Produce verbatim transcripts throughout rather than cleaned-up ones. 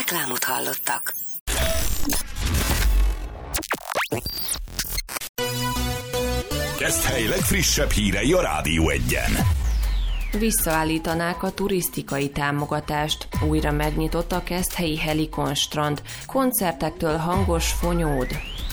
Reklámot hallottak. Keszthely legfrissebb hírei a Rádió Egyen. Visszaállítanák a turisztikai támogatást. Újra megnyitott a keszthelyi Helikon strand. Koncertektől hangos fonyód.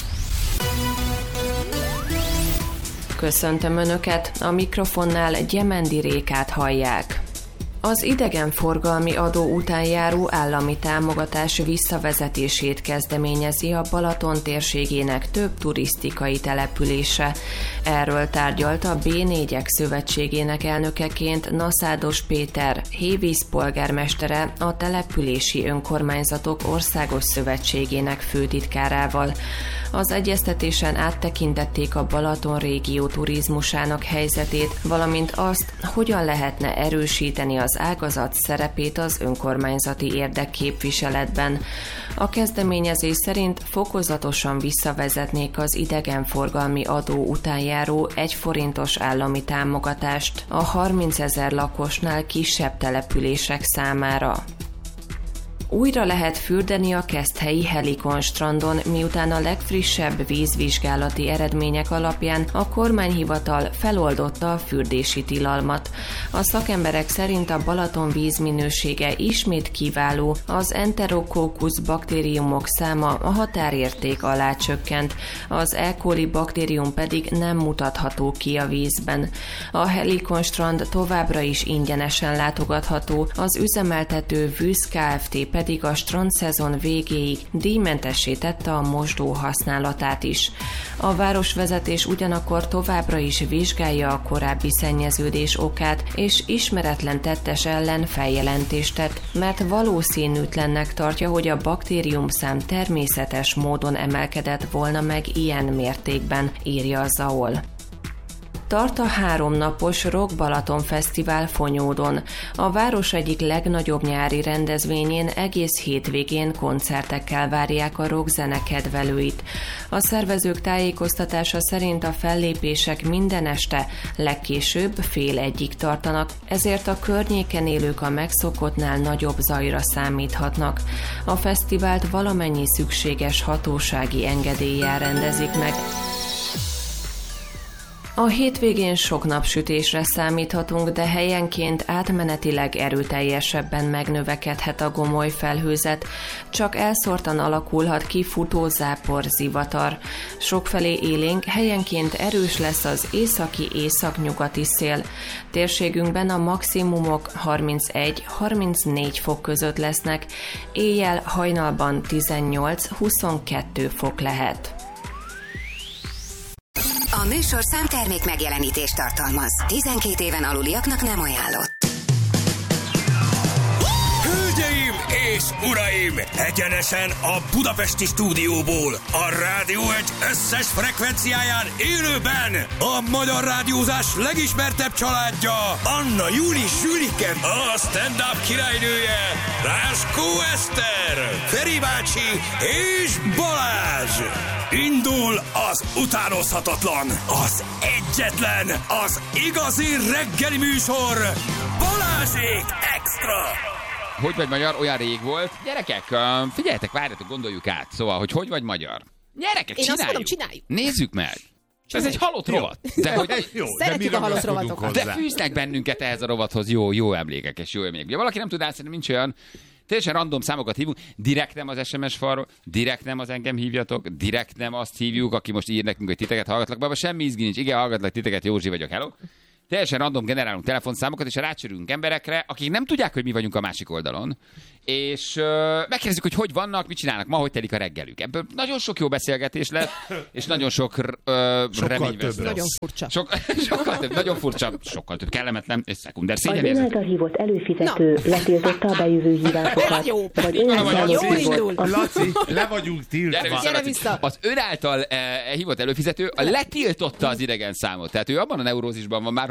Köszöntöm Önöket, a mikrofonnál Gyemendi Rékát hallják. Az idegenforgalmi adó után járó állami támogatás visszavezetését kezdeményezi a Balaton térségének több turisztikai települése. Erről tárgyalt a bé négyek szövetségének elnökeként Naszádos Péter, Hévíz polgármestere a Települési Önkormányzatok Országos Szövetségének főtitkárával. Az egyeztetésen áttekintették a Balaton régió turizmusának helyzetét, valamint azt, hogyan lehetne erősíteni az ágazat szerepét az önkormányzati érdekképviseletben. A kezdeményezés szerint fokozatosan visszavezetnék az idegenforgalmi adó után járó egy forintos állami támogatást a harmincezer lakosnál kisebb települések számára. Újra lehet fürdeni a keszthelyi Helikon strandon, miután a legfrissebb vízvizsgálati eredmények alapján a kormányhivatal feloldotta a fürdési tilalmat. A szakemberek szerint a Balaton vízminősége ismét kiváló, az Enterococcus baktériumok száma a határérték alá csökkent, az E. coli baktérium pedig nem mutatható ki a vízben. A Helikon strand továbbra is ingyenesen látogatható, az üzemeltető Vűz Kft. Pedig a strandszezon végéig díjmentessé tette a mosdó használatát is. A városvezetés ugyanakkor továbbra is vizsgálja a korábbi szennyeződés okát, és ismeretlen tettes ellen feljelentést tett, mert valószínűtlennek tartja, hogy a baktériumszám természetes módon emelkedett volna meg ilyen mértékben, írja a Zaol. Tart a háromnapos Rock Balaton Fesztivál Fonyódon. A város egyik legnagyobb nyári rendezvényén egész hétvégén koncertekkel várják a rockzene kedvelőit. A szervezők tájékoztatása szerint a fellépések minden este, legkésőbb fél egyig tartanak, ezért a környéken élők a megszokottnál nagyobb zajra számíthatnak. A fesztivált valamennyi szükséges hatósági engedéllyel rendezik meg. A hétvégén sok napsütésre számíthatunk, de helyenként átmenetileg erőteljesebben megnövekedhet a gomoly felhőzet, csak elszórtan alakulhat ki futózápor, zivatar. Sokfelé élénk, helyenként erős lesz az északi-északnyugati szél. Térségünkben a maximumok harmincegy-harmincnégy fok között lesznek, éjjel hajnalban tizennyolc-huszonkettő fok lehet. A műsorszám termék megjelenítést tartalmaz. tizenkét éven aluliaknak nem ajánlott. Hölgyeim és uraim! Egyenesen a budapesti stúdióból, a Rádió egy összes frekvenciáján élőben a magyar rádiózás legismertebb családja, Anna Júli Zsülike, a stand-up királynője, Ráskó Eszter, Feri bácsi és Balázs. Indul az utánozhatatlan, az egyetlen, az igazi reggeli műsor, Balázsék Extra! Hogy vagy magyar? Olyan rég volt. Gyerekek, figyeljetek, várjatok, gondoljuk át. Szóval, hogy hogy vagy magyar? Gyerekek, Én csináljuk. azt mondom, csináljuk. Nézzük meg. Ez egy halott rovat. De, hogy, jó, szeretjük a halott rovatokat. De fűznek bennünket ehhez a rovathoz jó, jó emlékek és jó emlékek. Ja, valaki nem tud át, szerintem nincs olyan. Teljesen random számokat hívunk, direkt nem az es em es falról, direkt nem az engem hívjatok, direkt nem azt hívjuk, aki most ír nekünk, hogy titeket hallgatlak. Baba, semmi izgi nincs. Igen, hallgatlak titeket, Józsi vagyok, hello. Teljesen random generálunk telefonszámokat, és rácsörünk emberekre, akik nem tudják, hogy mi vagyunk a másik oldalon. És uh, megkérdezzük, hogy hogy vannak, mit csinálnak ma, hogy telik a reggelük. Ebből nagyon sok jó beszélgetés lett, és nagyon sok uh, remény vesz. Nagyon furcsa. Sok, sokkal több, nagyon furcsa, sokkal több kellemetlen, és szekunder szégyenérzet. Az ön által hívott előfizető letiltotta a bejövő hívásokat. Jó, vagy ön által jó indul. Laci, le vagyunk tiltva. Gyere vissza, Gyere Laci. vissza. Az ön által eh, hívott előfizető a letiltotta az idegen számot. Tehát ő abban a neurózisban van már, hogy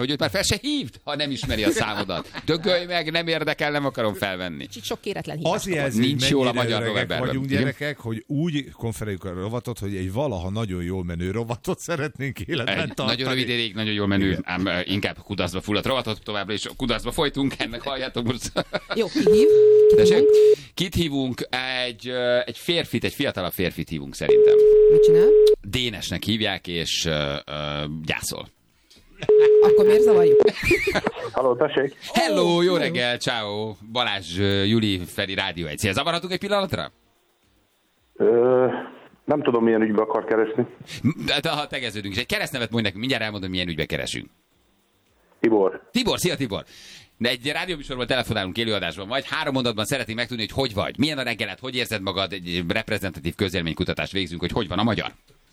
hogy őt már fel se hívd, ha nem ismeri a számodat. Dögölj meg, nem érdekel, nem akarom felvenni. Kicsit sok kéretlen hívás. Az jelzi, nincs jól a magyar novemberben. Vagyunk gyerekek, hogy úgy konferáljuk a rovatot, hogy egy valaha nagyon jól menő rovatot szeretnénk életben egy tartani. nagyon rövid ideig, nagyon jól menő, igen. Ám uh, inkább kudarcba fulladt rovatot, továbbra is kudarcba folytunk, ennek halljátok most. Jó, ki hív? Kit hívunk? Kit hívunk? Egy, uh, egy férfit, egy fiatalabb férfit hívunk szerintem. Mit csinál? Dénesnek hívják, és uh, uh, gyászol. Akkor miért zavarjuk? Halló, tessék! Hello, jó reggel, ciao. Balázs, Juli, Feri, Rádió egy. Szia, zavarhatunk egy pillanatra? Ö, nem tudom, milyen ügybe akar keresni. De ha tegeződünk is. Egy keresztnevet mondj nekünk, mindjárt elmondom, milyen ügybe keresünk. Tibor. Tibor, szia Tibor! De egy rádióműsorban telefonálunk élőadásban, vagy három mondatban szeretnénk megtudni, hogy hogy vagy. Milyen a reggelet, hogy érzed magad, egy reprezentatív közélménykutatást végzünk, hogy hogy van a magyar.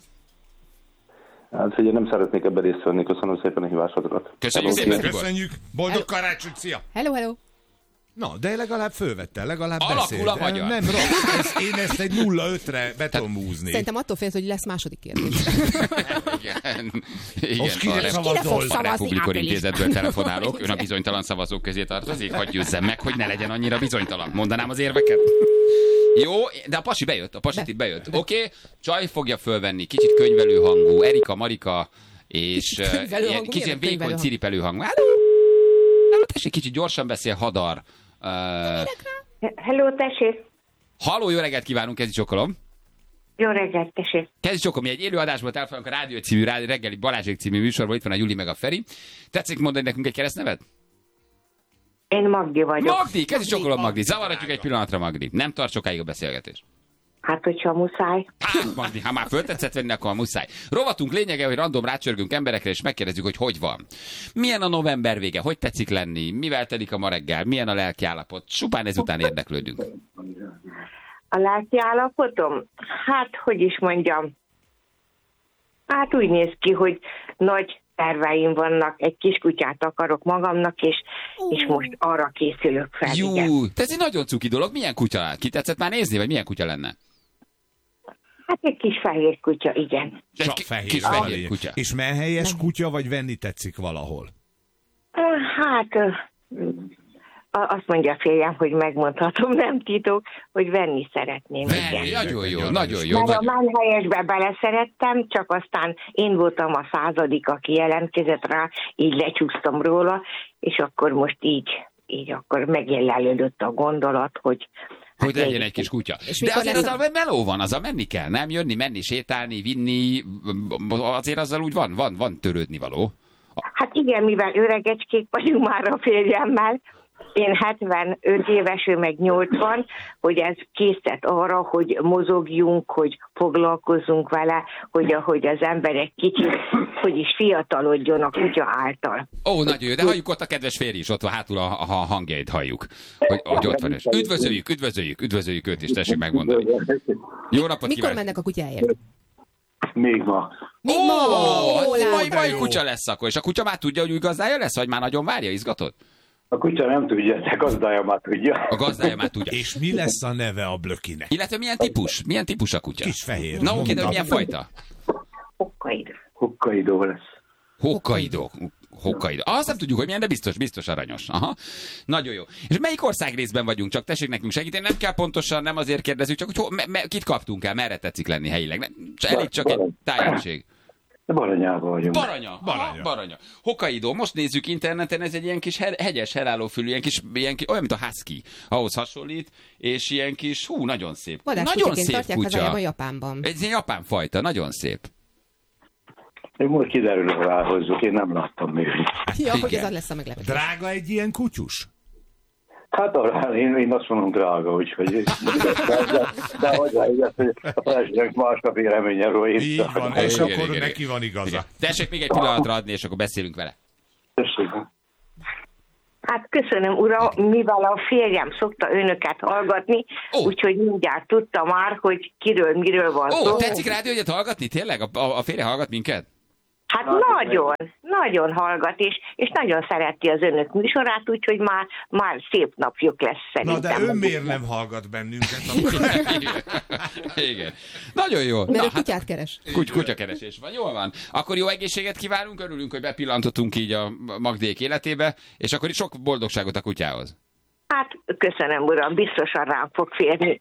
Hát figyelj, nem szeretnék ebben részt venni. Köszönöm szépen a hívásodat. Köszönjük szépen, Tibor. Köszönjük. Boldog karácsony, szia! Hello, hello. Na, de legalább fölvettel, legalább Alakul beszélt. a magyar. Nem rossz, ez, én ezt egy nulla ötre be tudom húzni. Szerintem attól félsz, hogy lesz második kérdés. Igen. Igen. Most ki A, ne szavazol? Ki ne fog a szavazni Republikon áprilisban? Intézetből telefonálok. Ön a bizonytalan szavazók közé tartozik. Hadd győzzem meg, hogy ne legyen annyira bizonytalan. Mondanám az érveket. Jó, de a pasi bejött, a pasi itt bejött. Oké, okay. Csaj fogja fölvenni, kicsit könyvelő hangú, Erika, Marika, és uh, ilyen, kicsit ilyen vékony, ciripelő hangú. Hát, tessék, kicsit gyorsan beszél, Hadar. Uh, Hello, tessék. Halló, jó reggelt kívánunk, kezdj csokolom. Jó reggelt, tessék. Kezdj csokolom, mi egy élő adásból telefonálunk a Rádió című, rádió, reggeli Balázsék című műsorból, itt van a Juli meg a Feri. Tetszik mondani nekünk egy keresztnevet? Én Magdi vagyok. Magdi, kezdj csokolom, Magdi. Zavaratjuk egy pillanatra, Magdi. Nem tart sokáig a beszélgetés. Hát, hogyha muszáj. Hát, Magdi, ha már föltetszett venni, akkor muszáj. Rovatunk lényege, hogy random rácsörgünk emberekre, és megkérdezzük, hogy hogy van. Milyen a november vége, hogy tetszik lenni, mivel telik a ma reggel, milyen a lelki állapot. Csupán ezután érdeklődünk. A lelki állapotom? Hát, hogy is mondjam. Hát úgy néz ki, hogy nagy terveim vannak, egy kiskutyát akarok magamnak, és, és most arra készülök fel. Jú, igen. ez egy nagyon cuki dolog. Milyen kutya? Ki tetszett már nézni, vagy milyen kutya lenne? Hát egy kis fehér kutya, igen. Csak Egy fehér, kis fehér. fehér kutya. És menhelyes kutya, vagy venni tetszik valahol? Hát, azt mondja a férjem, hogy megmondhatom, nem titok, hogy venni szeretném. Venni, igen. nagyon jó, nagyon jó. Mert a Nagy... menhelyesbe beleszerettem, csak aztán én voltam a századik, aki jelentkezett rá, így lecsúsztam róla, és akkor most így, így akkor megjelölődött a gondolat, hogy hogy legyen egy kis kutya. De azért azzal a... meló van, azzal menni kell, nem? Jönni, menni, sétálni, vinni, azért azzal úgy van, van, van törődni való. Hát igen, mivel öregecskék vagyunk már a férjemmel, én hetvenöt éves, ő meg nyolcvan, hogy ez készített arra, hogy mozogjunk, hogy foglalkozzunk vele, hogy ahogy az emberek kicsit, hogy is fiatalodjon a kutya által. Ó, nagyon jó, de halljuk ott a kedves férj is, ott van hátul a, a hangjait halljuk. Hogy, hogy ott van is. Üdvözöljük, üdvözöljük, üdvözöljük őt is, tessék megmondani. Jó napot Mikor kívánok. mennek a kutyáért? Még ma. Még ma! Ó, Ó, hát majd, látod. majd kutya lesz akkor, és a kutya már tudja, hogy új gazdája lesz, vagy már nagyon várja, izgatott? A kutya nem tudja, de gazdája már tudja. A gazdája már tudja. És mi lesz a neve a blökinek? Illetve milyen típus? Milyen típus a kutya? Kis fehér. Na, oké, de milyen fajta? Hokkaido. Hokkaido lesz. Hokkaido. Hokkaido. Azt nem tudjuk, hogy milyen, de biztos, biztos aranyos. Aha. Nagyon jó. És melyik ország részben vagyunk? Csak tessék nekünk segíteni. Nem kell pontosan, nem azért kérdezzük, csak hogy ho, me, me, kit kaptunk el, merre tetszik lenni helyileg. Nem, elég csak egy tájegység. Baranyában vagyunk. Baranya. Baranya. Aha, Baranya. Hokkaido. Most nézzük interneten, ez egy ilyen kis hegyes, helállófülű, ilyen kis, ilyen kis, olyan, mint a husky. Ahhoz hasonlít, és ilyen kis, hú, nagyon szép. Nagyon szép tartják kutya. hazájában Japánban. Ez egy japán fajta, nagyon szép. Én most kiderül, hogy ráhozzuk, én nem láttam még. Ja, hogy ez lesz a meglepetés. Drága egy ilyen kutyus? Hát arra, én, én azt mondom drága, úgyhogy... De, de hozzáigaz, hogy a feleség másnap véleményen róla. Így van, és igen, akkor igen, neki van igaza. Igen. Tessék még egy pillanatra adni, és akkor beszélünk vele. Tessék. Hát köszönöm, ura, mivel a férjem szokta önöket hallgatni, Ó. úgyhogy mindjárt tudta már, hogy kiről, miről van Ó, szó. tetszik rádió egyet hallgatni? Tényleg? A, a, a férje hallgat minket? Hát nagyon, nagyon hallgat, és, és nagyon szereti az önök műsorát, úgyhogy már, már szép napjuk lesz szerintem. Na de ön miért nem hallgat bennünket? Igen. Igen. Nagyon jó. Mert Na, ő kutyát keres. Kuty, kutyakeresés van, jól van. Akkor jó egészséget kívánunk, örülünk, hogy bepillantottunk így a Magdék életébe, és akkor is sok boldogságot a kutyához. Hát köszönöm, uram, biztosan rám fog férni.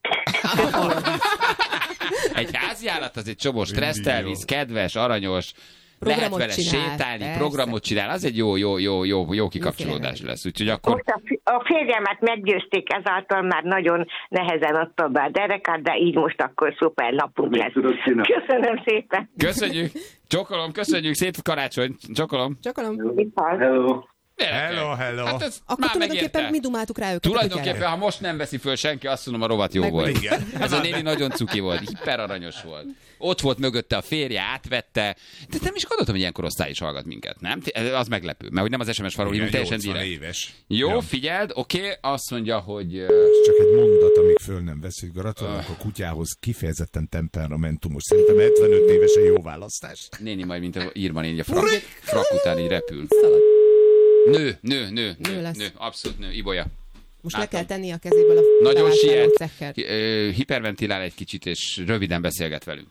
Egy háziállat az egy csomó stresszt elvisz, kedves, aranyos, lehet vele csinál, sétálni, persze. programot csinál, az egy jó, jó, jó, jó, jó kikapcsolódás lesz. Úgyhogy akkor... Most a, fi- a férjemet meggyőzték, ezáltal már nagyon nehezen adta be a derekát, de így most akkor szuper napunk lesz. Köszönöm szépen. Köszönjük, csokolom, köszönjük, szép karácsony, csokolom. Csakalom. Hello. Hello, hello. Hát ez Akkor már tulajdonképpen megérte. mi dumáltuk rá őket. Tulajdonképpen, ha most nem veszi föl senki, azt mondom, a rovat jó Meg- volt. Igen. Ez a néni nagyon cuki volt, hiperaranyos volt. Ott volt mögötte a férje, átvette. De nem is gondoltam, hogy ilyen korosztály is hallgat minket, nem? Az meglepő, mert hogy nem az es em es farról hívunk, teljesen nyolcvan direkt. éves. Jó, Ja. figyeld, oké, okay, azt mondja, hogy... uh, Csak egy mondat, amíg föl nem veszünk. Gratulálok a kutyához, kifejezetten temperamentumos. Szerintem hetvenöt évesen jó választás. Néni majd, mint a Irma néni, a frak, frak után így repül. Szalad. Nő, nő, nő, Nő nő, lesz. nő, abszolút nő, Ibolya. Most Látom. le kell tenni a kezéből a Nagyon bevásárló siet, cekkert. hi- ö, hiperventilál egy kicsit, és röviden beszélget velünk.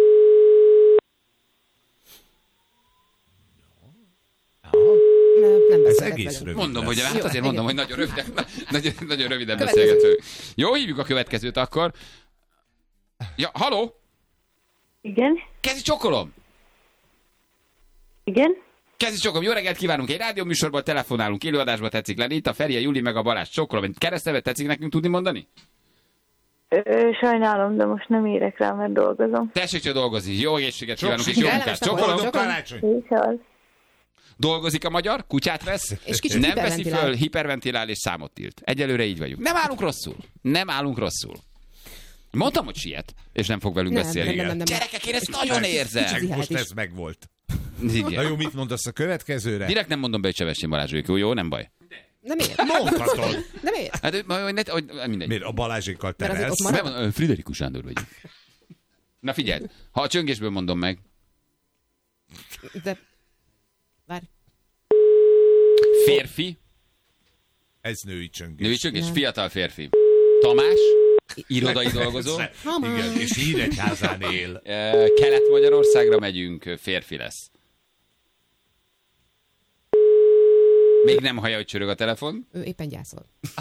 Nem, nem Ez beszélek egész velünk. rövid Mondom, hogy lesz. hát Jó, azért igen. mondom, hogy nagyon röviden, nagyon, nagyon röviden Következő. beszélgetünk. Jó, hívjuk a következőt akkor. Ja, haló? Igen, Kezi csokolom! igen. Kezi csokolom, jó reggelt kívánunk! Egy rádióműsorból telefonálunk, élőadásba tetszik lenni. Itt a Feri, a Juli meg a Balázs. Csokolom, egy keresztnevet tetszik nekünk tudni mondani? Ö, sajnálom, de most nem érek rá, mert dolgozom. Tessék csak dolgozni. Jó egészséget Sok kívánunk, és jó sikert. munkát. Kellemes napot. Csokolom! Boldog karácsony! És az. Dolgozik a magyar, kutyát vesz, És kicsit nem veszi hiperventilál. föl, hiperventilál és számot tilt. Egyelőre így vagyunk. Nem állunk rosszul. Nem állunk rosszul. Mondtam, hogy siet, és nem fog velünk Nem, beszélni. nem, nem, nem, nem. Gyerekek, én ezt nagyon érzem. Kicsit Most is. ez megvolt. Igen. Na jó, mit mondasz a következőre? Direkt nem mondom be, hogy Sevestjén Balázs ők. Jó, jó, nem baj. Nem ér. Mondhatod. Nem ér. Hát, ő- majd- ne, hogy, mindegy. Miért a Balázsékkal Mert azért terelsz? ott marad- Nem, mondom, Friderikus Sándor vagyok. Na figyelj, ha a csöngésből mondom meg. De... Várj. Férfi, Ez női csöngés. női csöngés, Nem. fiatal férfi. Tamás, irodai dolgozó. Igen, és Híregyházán él. Ö, Kelet-Magyarországra megyünk, férfi lesz. Még nem hallja, hogy csörög a telefon. Ő éppen gyászol.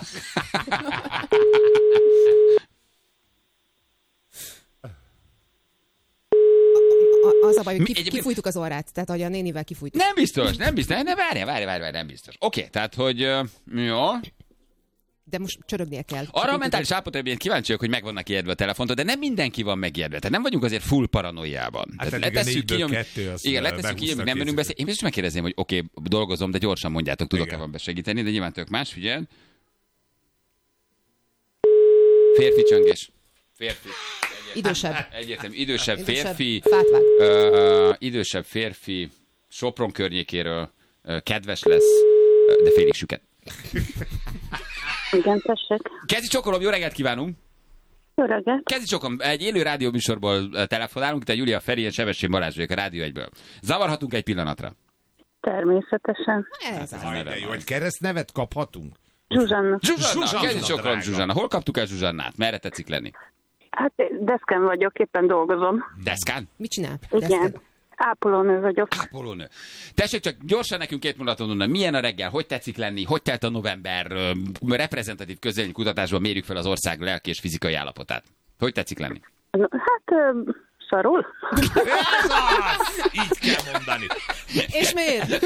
A- Az a baj, hogy Mi- kif- egyébként- kifújtuk az orrát, tehát hogy a nénivel kifújtuk. Nem biztos, nem biztos. Ne, várj, várj, várj, várj, nem biztos. Oké, okay, tehát, hogy ö, jó. De most csörögnie kell. Arra a mentális állapotra, én kíváncsi vagyok, hogy meg vannak ijedve a telefontól, de nem mindenki van megijedve. Tehát nem vagyunk azért full paranoiában. Hát Tehát eddig a négyből kettő, azt igen, behúzta letesszük, kinyomjuk, nem kézzel. menünk beszélni. Én biztos megkérdezném, hogy oké, okay, dolgozom, de gyorsan mondjátok, tudok-e Igen. van besegíteni, de nyilván tök más, figyelj. Férfi csöngés. Férfi. Idősebb. Egyértelmű. Idősebb Idősebb, férfi. fát vág. Ö, idősebb férfi. Sopron környékéről. Ö, kedves lesz, ö, de félig süket. Igen, tessék. Kezi csokolom, jó reggelt kívánunk! Jó reggelt. Kezi csokolom, egy élő rádió műsorból ö, telefonálunk, te Júlia Feri, én Sevestjén Balázs vagyok a Rádió egyből. Zavarhatunk egy pillanatra? Természetesen. Ez az. Aj, de jó, hogy keresztnevet kaphatunk? Zsuzsanna. Zsuzsanna, Zsuzsanna, Kezi csokolom, drága. Zsuzsanna. Hol kaptuk el Zsuzsannát? Merre tetszik lenni? Hát deszken vagyok, éppen dolgozom. Deszkán? Mit csinál? Igen. Deszket? Ápolónő vagyok. Ápolónő. Tessék csak gyorsan nekünk két mondaton mondani, milyen a reggel, hogy tetszik lenni, hogy telt a november, ö, reprezentatív közvéleménykutatásban mérjük fel az ország lelki és fizikai állapotát. Hogy tetszik lenni? Hát, ö, szarul. Ez az! Így kell mondani. És miért?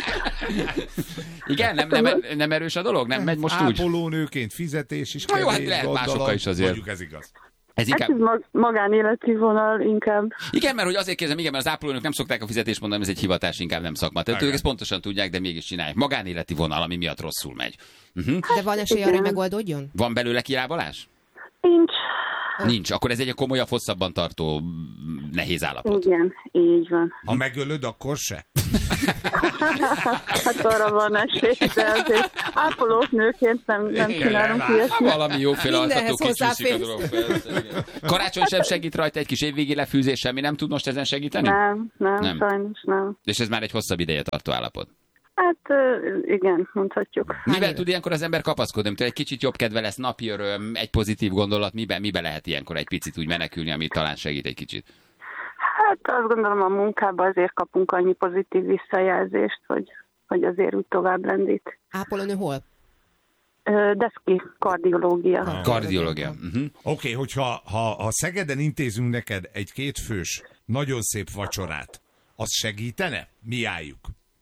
Igen, nem, nem, nem erős a dolog? Nem megy most úgy? Ápolónőként fizetés is Na jó, hát kevés, lehet gondolom. másokkal is azért. Mondjuk ez igaz. Ez Hát inkább... ez mag- magánéleti vonal inkább. Igen, mert hogy azért kérdezem, igen, mert az ápolónők nem szokták a fizetést mondani, ez egy hivatás, inkább nem szakma. Tehát ők Igen. ezt pontosan tudják, de mégis csinálják. Magánéleti vonal, ami miatt rosszul megy. Uh-huh. De van esély arra, hogy megoldódjon? Van belőle kilábalás? Nincs. Nincs. Akkor ez egy komolyabb, hosszabban tartó mm, nehéz állapot. Igen, így van. Ha megölöd, akkor se? Hát arra van esély, de azért ápolós nőként nem, nem csinálunk ilyesmit. Valami jóféle altató kicsúszik a dolog. Karácsony sem segít rajta egy kis évvégi lefűzés, semmi nem tud most ezen segíteni? Nem, nem, nem, sajnos nem. És ez már egy hosszabb ideje tartó állapot? Hát igen, mondhatjuk. Miben tud ilyenkor az ember kapaszkodni? Mint egy kicsit jobb kedve lesz, napi öröm, egy pozitív gondolat, miben, miben lehet ilyenkor egy picit úgy menekülni, ami talán segít egy kicsit? Hát azt gondolom, a munkában azért kapunk annyi pozitív visszajelzést, hogy, hogy azért úgy tovább lendít. Ápolónő hol? Deszki, kardiológia. Ah, kardiológia. Uh-huh. Oké, okay, hogyha ha, ha Szegeden intézünk neked egy kétfős, nagyon szép vacsorát, az segítene? Mi álljuk?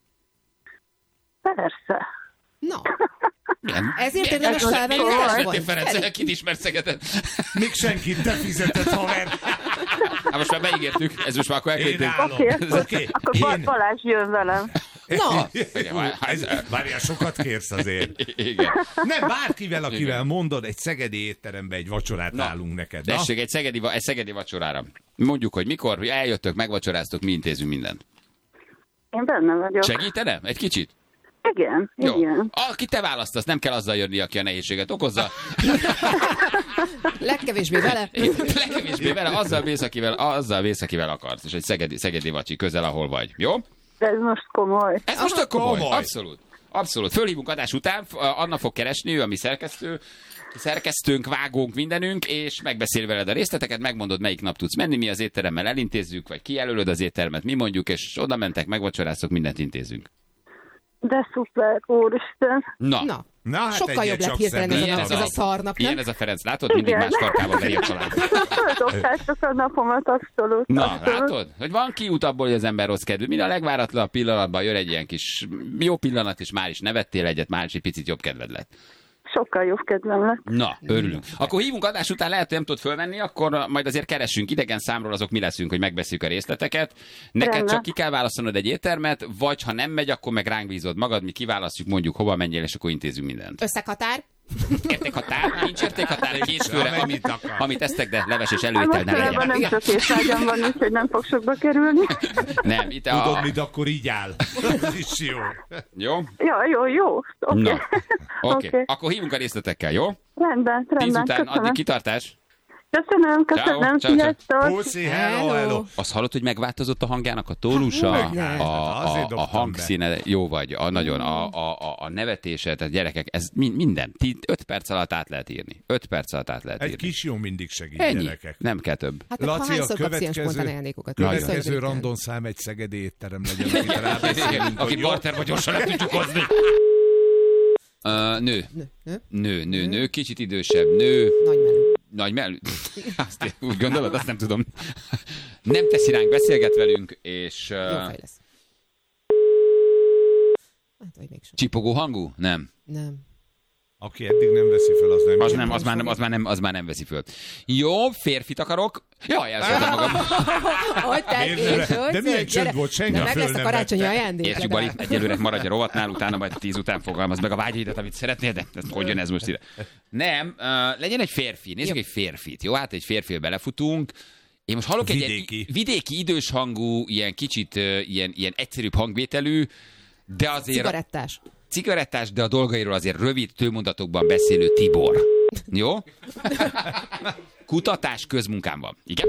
Persze. No. Milyen? Ezért érdemes felvenni vagy? Ferenc, kit ismert Szegeden? Még senkit te fizetett, haver. Hát most már beígértük, ez most már akkor elkértünk. Oké, okay, okay. akkor Én... Balázs jön velem. No. Várjál, sokat kérsz azért. Igen. Nem, bárkivel, akivel Igen. mondod, egy szegedi étterembe egy vacsorát Na. állunk neked. Tessék, egy szegedi, egy szegedi vacsorára. Mondjuk, hogy mikor, hogy eljöttök, megvacsoráztok, mi intézünk mindent. Én benne vagyok. Segítene? Egy kicsit? Igen, Jó. igen. Aki te választasz, nem kell azzal jönni, aki a nehézséget okozza. Legkevésbé vele. Legkevésbé vele, azzal vész, akivel, azzal vész, akivel akarsz. És egy szegedi, szegedi vacsi közel, ahol vagy. Jó? De ez most komoly. Ez most komoly. komoly. Abszolút. Abszolút. Fölhívunk adás után, Anna fog keresni, ő a mi szerkesztő, szerkesztőnk, vágónk, mindenünk, és megbeszél veled a részleteket, megmondod, melyik nap tudsz menni, mi az étteremmel elintézzük, vagy kijelölöd az éttermet, mi mondjuk, és oda mentek, megvacsoráztok, mindent intézünk. De szuper, úristen. Na. Na. Na, hát sokkal jobb lett hirtelen ez, ez, ez a szarnap, nem? Ilyen ez a Ferenc, látod? Mindig más farkában veri a család. Földobtástok a napomat, abszolút. Na, abszolút. látod? Hogy van kiút abból, hogy az ember rossz kedvű. Mind a legváratlanabb pillanatban jön egy ilyen kis jó pillanat, és már is nevettél egyet, már is egy picit jobb kedved lett. Sokkal jobb kedvem lett. Na, örülünk. Akkor hívunk adás után, lehet, hogy nem tudod fölvenni, akkor majd azért keressünk idegen számról, azok mi leszünk, hogy megbeszéljük a részleteket. Neked Rendben. Csak ki kell választanod egy éttermet, vagy ha nem megy, akkor meg ránk bízod magad, mi kiválasztjuk, mondjuk hova menjél, és akkor intézünk mindent. Összeghatár? Értékhatár? Nincs értékhatár, két főre, amit, amit esztek, de leves és előétel ne legyen. Nem sok étvágyam van, úgyhogy nem fog sokba kerülni. Nem, itt a... Tudod, mit akkor így áll. Ez is jó. Jó? Jó, jó, jó. Oké. Okay. Oké. Okay. Akkor hívunk a részletekkel, jó? Rendben, rendben. Tíz után, addig kitartás. Köszönöm, köszönöm, sziasztok! Puszi, hello, hello! Azt hallod, hogy megváltozott a hangjának a tónusa, a, a, a, a hangszíne, jó vagy, a, nagyon, a, a, a nevetése, tehát gyerekek, ez minden, öt perc alatt át lehet írni. Öt perc alatt át lehet Egy írni. Egy kis jó mindig segít, Ennyi. Gyerekek. Nem kell több. Hát Laci, a következő, következő random szám egy szegedi étterem legyen, akit rábeszélünk. Akit barter vagy gyorsan le tudjuk hozni. Uh, nő. Nő. Nő, nő, nő, kicsit idősebb, nő. Nagy melű. Nagy melű? Azt úgy gondolod, azt nem tudom. Nem teszi ránk, beszélget velünk, és... Uh... Jó fej lesz. Hát, vagy mégsem. Csipogó hangú? Nem. Nem. Aki eddig nem veszi föl, az nem. Az nem, az már nem, az már nem, az már nem veszi föl. Jó, férfit akarok. Jaj, elszóltam magam. Hogy tették, de milyen csönd volt, senki föl meg lesz a karácsonyi ajándék. Értjük, Bali, egyelőre maradj a rovatnál, utána majd tíz után fogalmaz meg a vágyaidat, amit szeretnél, de hogy jön ez most ide? Nem, uh, legyen egy férfi, nézzük egy férfit, jó? Hát egy férfivel belefutunk. Én most hallok vidéki. egy vidéki idős hangú, ilyen kicsit uh, ilyen, ilyen egyszerűbb hangvételű, de azért... Cigarettás. Cigarettás, de a dolgairól azért rövid tőmondatokban beszélő Tibor. Jó? Kutatás közmunkám van. Igen?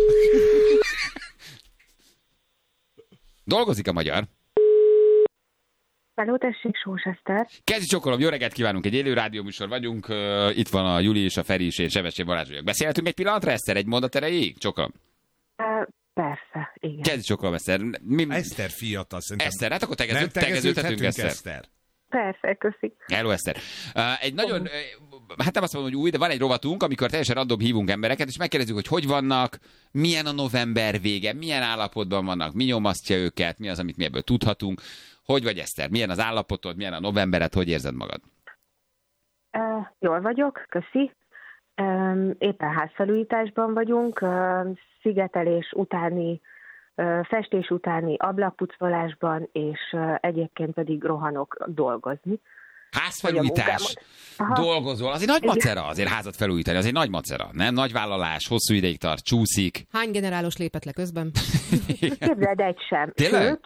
Dolgozik a magyar. Hello, tessék, Sós Eszter. Kezdj csokolom, jó reggelt kívánunk, egy élő rádióműsor vagyunk, uh, itt van a Juli és a Feri és én, Sebestyén Balázs vagyok. Beszélhetünk egy pillanatra, Eszter, egy mondat erejéig? Csokolom. Uh, persze, igen. Kezdj csokolom, Eszter. Mi... Eszter fiatal, szerintem. Eszter, hát akkor tegező, tegeződhetünk, Eszter. Eszter. Persze, köszi. Hello, Eszter. Uh, egy nagyon, uh, hát nem azt mondom, hogy új, de van egy rovatunk, amikor teljesen random hívunk embereket, és megkérdezzük, hogy hogy vannak, milyen a november vége, milyen állapotban vannak, mi nyomasztja őket, mi az, amit mi ebből tudhatunk. Hogy vagy, Eszter? Milyen az állapotod, milyen a novembered, hogy érzed magad? Uh, jól vagyok, köszi. Um, éppen házfelújításban vagyunk, uh, szigetelés utáni, uh, festés utáni ablakpucolásban, és uh, egyébként pedig rohanok dolgozni. Házfelújítás, dolgozol, azért nagy macera azért házat felújítani, azért nagy macera, nem? Nagy vállalás, hosszú ideig tart, csúszik. Hány generálos lépett le közben? Képzeld, egy sem. Tényleg? Sőt,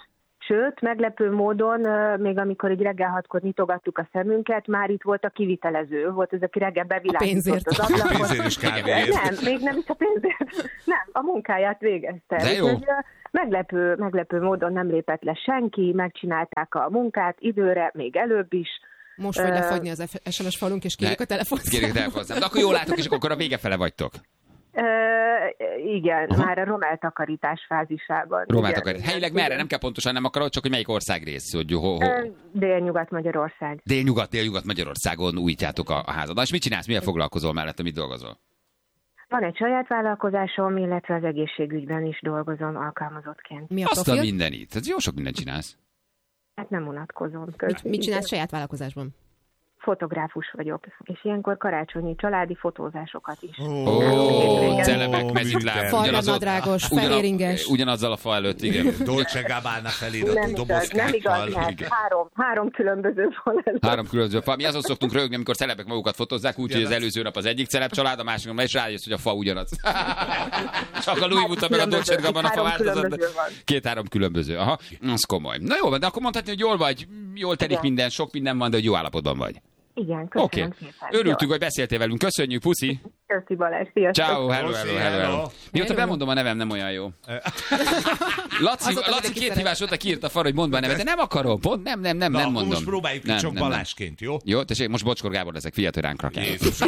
Sőt, meglepő módon, még amikor így reggel hatkor nyitogattuk a szemünket, már itt volt a kivitelező, volt ez, aki reggel bevilágított az ablakot. A pénzért is kávéért. Nem, még nem is a pénzért. Nem, a munkáját végezte. De jó. Úgyhogy, meglepő, meglepő módon nem lépett le senki, megcsinálták a munkát időre, még előbb is. Most vagy lefagyni az es em es falunk, és kérjük a telefonszámot. Kérjük a telefonszámot. De akkor jól látok, és akkor a vége fele vagytok. Uh, igen, Aha. már a rommeltakarítás fázisában. Rommeltakarítás. Helyileg merre? Nem kell pontosan, nem akarod, csak hogy melyik országrész? Hogy ho, ho. Uh, Délnyugat-Magyarország. Délnyugat, Délnyugat-Magyarországon újítjátok a, a házad. És mit csinálsz? Milyen foglalkozol mellette? Mit dolgozol? Van egy saját vállalkozásom, illetve az egészségügyben is dolgozom alkalmazottként. Mi a Azt a mindenit. Ez jó sok mindent csinálsz. Hát nem unatkozom. Mit, mit csinálsz saját vállalkozásban? Fotográfus vagyok, és ilyenkor karácsonyi családi fotózásokat is. Ó, oh, celebek, mezitláb. Falranadrágos, fehéringes. Ugyanazzal a fa előtt, igen. Dolce Gabbana feliratú dobozkákkal. Nem igaz, mert három, három különböző fal előtt. Három különböző fa. Mi azon szoktunk rögni, amikor celebek magukat fotózzák, úgyhogy az előző nap az egyik celeb család, a másik nap, és rájössz, hogy a fa ugyanaz. Csak a Louis Vuitton meg a Dolce Gabbana fa változat. Két-három különböző. Aha, az komoly. Na jó, de akkor mondhatni, hogy jól vagy, jól telik minden, sok minden van, de hogy jó állapotban vagy. Igen, köszönöm okay. szépen. Örültünk, jó. hogy beszéltél velünk. Köszönjük, puszi. Köszi Balázs, sziasztok. Ciao, hello, hello, hello, hello. Mióta bemondom a nevem, nem olyan jó. Laci, Laci két hívás óta kiírt a far, hogy mondd be a nevet, de nem akarom, pont nem, nem, nem, Na, nem mondom. most próbáljuk ki csak Balázsként, jó? Jó, tessék, most Bocskor Gábor leszek, figyeld, hogy ránk rakják. Jézus.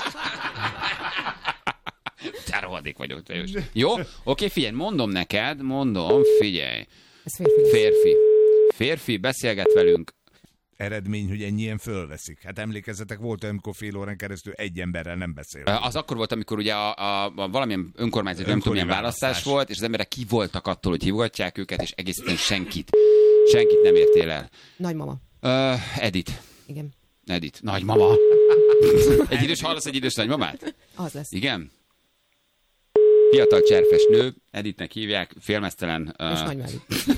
Te rohadék vagyok, te jössz. Jó? Oké, figyelj, mondom neked, mondom, figyelj. Ez férfi. Férfi. Férfi, beszélget velünk. Eredmény, hogy ennyien fölveszik. Hát emlékezzetek, volt, amikor fél órán keresztül egy emberrel nem beszél. Az akkor volt, amikor ugye a, a, a valamilyen önkormányzat, nem tudom, milyen választás, választás volt, és az emberek ki voltak attól, hogy hívogatják őket, és egészen senkit, senkit nem értél el. Nagymama. Uh, Edith. Igen. Edith. Nagymama. Egy idős, hallasz egy idős nagymamát? Az lesz. Igen? Fiatal cserfes nő, Edithnek hívják, félmeztelen. Uh... Most nagymári.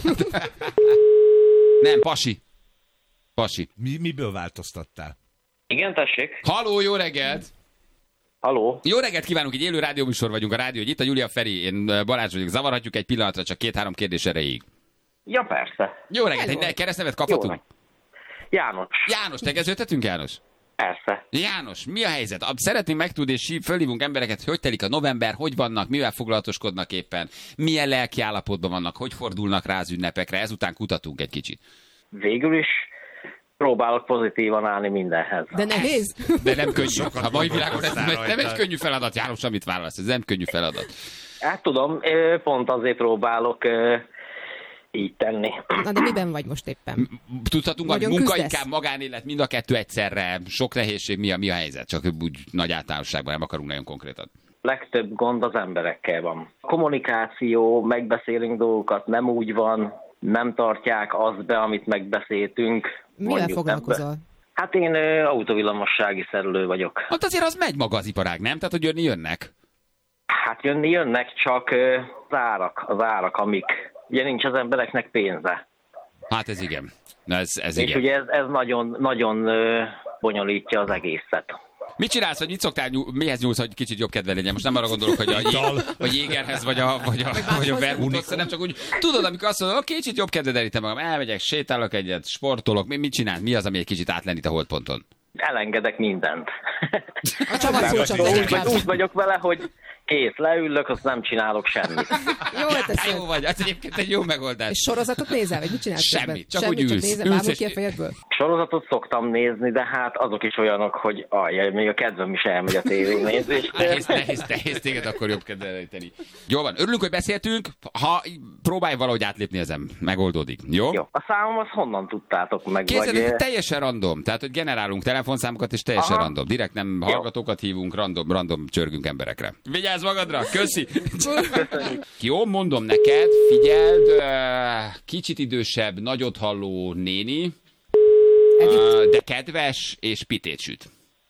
Nem, pasi. Pasi. Mi, miből változtattál? Igen, tessék. Halló, jó reggelt! Halló. Jó reggelt kívánunk, egy élő rádióműsor vagyunk a rádió, hogy itt a Júlia Feri, én Balázs vagyok, zavarhatjuk egy pillanatra, csak két-három kérdés erejéig. Ja, persze. Jó reggelt, egy keresztnevet kaphatunk? János. János, tegeződhetünk, János? Persze. János, mi a helyzet? Szeretném megtudni, és fölhívunk embereket, hogy hogy telik a november, hogy vannak, mivel foglalatoskodnak éppen, milyen lelki állapotban vannak, hogy fordulnak rá az ünnepekre, ezután kutatunk egy kicsit. Végül is próbálok pozitívan állni mindenhez. De nehéz. De nem könnyű. A mai világon ez nem, nem egy könnyű feladat, János, amit válasz. Ez nem könnyű feladat. Hát tudom, pont azért próbálok így tenni. Na de miben vagy most éppen? Tudhatunk, hogy munka, inkább magánélet, mind a kettő egyszerre, sok nehézség, mi a, mi a helyzet? Csak úgy nagy általánosságban nem akarunk nagyon konkrétan. Legtöbb gond az emberekkel van. A kommunikáció, megbeszélünk dolgokat, nem úgy van, nem tartják azt be, amit megbeszéltünk. Mivel foglalkozol? Hát én autovillamossági szerelő vagyok. Hát azért az megy maga az iparág, nem? Tehát, hogy jönni jönnek? Hát jönni jönnek, csak az árak, az árak, amik... Ugye nincs az embereknek pénze. Hát ez igen. Ez, ez És igen. ugye ez, ez nagyon, nagyon bonyolítja az egészet. Mit csinálsz, vagy mit szoktál, nyúl, mihez nyúlsz, hogy kicsit jobb kedve legyen? Most nem arra gondolok, hogy a, jég, a jégerhez, vagy a, vagy a, vagy a vermuthoz, nem csak úgy. Tudod, amikor azt mondod, hogy kicsit jobb kedve derítem magam, elmegyek, sétálok egyet, sportolok, mit csinálsz? Mi az, ami egy kicsit átlendít a holdponton? Elengedek mindent. A csomagkulcsot úgy, úgy vagyok vele, hogy kész, leülök, azt nem csinálok semmit. Jó, hát jó vagy, ez egyébként egy jó megoldás. És sorozatot nézel, vagy mit csinálsz? Semmi, csak Semmi, úgy ülsz. Nézel, ülsz ki a fejedből? Sorozatot szoktam nézni, de hát azok is olyanok, hogy ajjaj, még a kedvem is elmegy a tévénézést. Nehéz, nehéz, nehéz téged akkor jobb kedve elejteni. Jó van, örülünk, hogy beszéltünk, ha próbálj valahogy átlépni ezen, megoldódik. Jó? Jó. A számom az honnan tudtátok meg? Képzeld, vagy... teljesen random, tehát hogy generálunk telefonszámokat, és teljesen Aha. random. Direkt nem Jó. hallgatókat hívunk, random, random csörgünk emberekre. Vigyázz magadra, köszi! Jó, mondom neked, figyeld, kicsit idősebb, nagyot halló néni, de kedves, és pitét süt.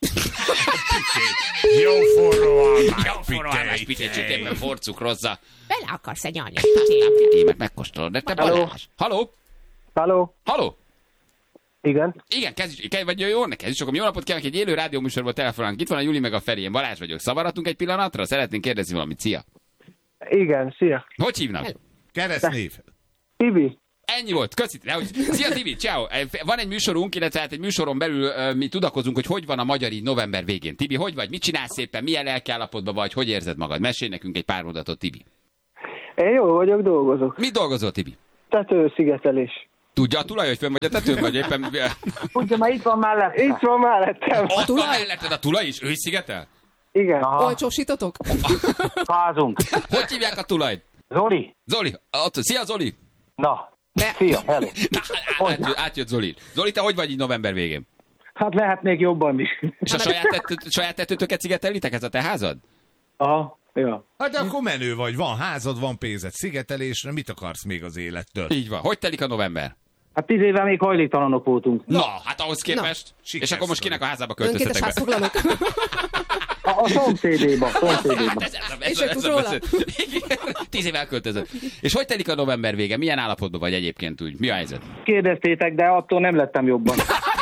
Jó forró Jó forró almás pitét süt, éppen forcukrozza. Bele akarsz egy nyalni pitét? Mert megkóstolod, de te Balázs. Halló? Halló? Halló? Igen. Igen, kezdjük, vagy jó, ne kezdjük, csak jó napot kívánok, egy élő rádióműsorból telefonálunk. Itt van a Juli meg a Feri, én Balázs vagyok. Szabadhatunk egy pillanatra? Szeretnénk kérdezni valamit. Szia! Igen, szia! Hogy hívnak? Keresztnév. Tibi. Ennyi volt, köszi. Szia Tibi, ciao. Van egy műsorunk, illetve hát egy műsoron belül uh, mi tudakozunk, hogy hogy van a magyar így november végén. Tibi, hogy vagy? Mit csinálsz szépen? Milyen lelkiállapotban vagy? Hogy érzed magad? Mesélj nekünk egy pár mondatot, Tibi. Én jól vagyok, dolgozok. Mit dolgozol, Tibi? Tetőszigetelés. Tudja a tulaj, hogy fönn vagy a tetőn, vagy éppen... Ugye, már itt van mellett. Itt van mellettem. Ott van melletted a tulaj is? Ő is szigetel? Igen. Olcsósítotok? Fázunk. Hogy hívják a tulajt? Zoli. Zoli. Ott, szia, Zoli. Na. Szia, hello. Átjött, átjött Zoli. Zoli, te hogy vagy így november végén? Hát lehet még jobban is. És a saját, tető, saját tetőtöket szigetelitek? Ez a te házad? Aha, ja. Hát de akkor menő vagy, van házad, van pénzed szigetelésre, mit akarsz még az élettől? Így van. Hogy telik a november? Hát tíz éve még hajléktalanok voltunk. Na, hát ahhoz képest. Na. És akkor most kinek a házába költöztetek be? Önkéntes házfoglalók. A, a szomszédéba. szomszédéba. Hát ez, ez, ez, és ez, róla? Tíz éve elköltözött. És hogy telik a november vége? Milyen állapotban vagy egyébként úgy? Mi a helyzet? Kérdeztétek, de attól nem lettem jobban.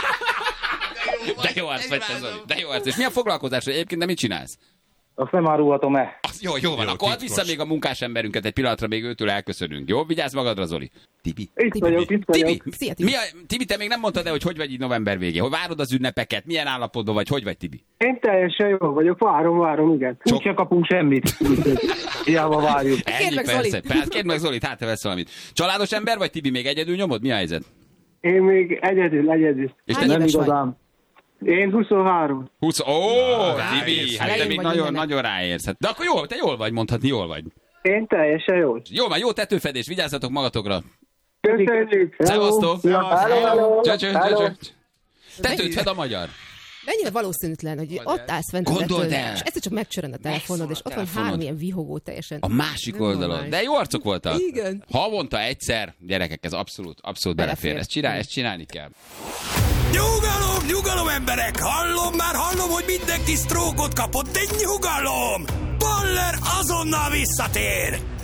De jó arc vagy te, Zoli. De jó arc. És milyen foglalkozásod egyébként, de mit csinálsz? Azt nem árulhatom el. Jó, jó van, jó, akkor add vissza még a munkás emberünket egy pillanatra, még őtől elköszönünk. Jó, vigyázz magadra, Zoli. Tibi. Itt Tibi. vagyok, itt vagyok. Tibi. Szia, Tibi. Mi a, Tibi, te még nem mondtad el, hogy hogy vagy így november végén? Hogy várod az ünnepeket? Milyen állapotban vagy? Hogy vagy, Tibi? Én teljesen jól vagyok, várom, várom, igen. Úgy se kapunk semmit. Hiába várjuk. Ennyi, meg persze. Zolit. Persze, kérd meg Zolit, hát te vesz valamit. Családos ember vagy, Tibi, még egyedül nyomod? Mi a helyzet? Én még egyedül, egyedül. És Hány te éves vagy? igazán. Én huszonhárom. húsz. Ó, Tibi, hát te Elején még vagy nagyon, mindennek. nagyon ráérsz. Hát, de akkor jól, te jól vagy, mondhatni, jól vagy. Én teljesen jól. Jó, már jó tetőfedés, vigyázzatok magatokra. Köszönjük. Szevasztok! Hello, hello. Csö, csö, csö, Hello. csö. Tetőt fed a magyar. Mennyire valószínűtlen, hogy ott állsz fent a Gondold tetőn, el. és egyszer csak megcsörön a telefonod, és ott van telefonod. három ilyen vihogó teljesen. A másik Nem oldalon. normális. De jó arcok voltak. Igen. Havonta egyszer, gyerekek, ez abszolút, abszolút belefér. Belefér. Ezt, csinál, ezt csinálni kell. Nyugalom, nyugalom, emberek! Hallom, már hallom, hogy mindenki sztrókot kapott, de nyugalom! Baller azonnal visszatér!